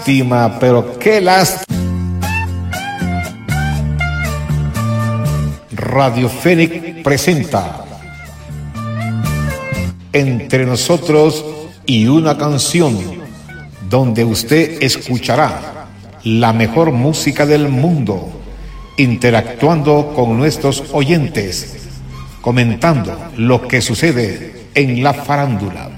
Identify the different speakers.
Speaker 1: lástima, pero qué lástima. Radio Fénix presenta Entre nosotros y una canción, donde usted escuchará la mejor música del mundo, interactuando con nuestros oyentes, comentando lo que sucede en la farándula.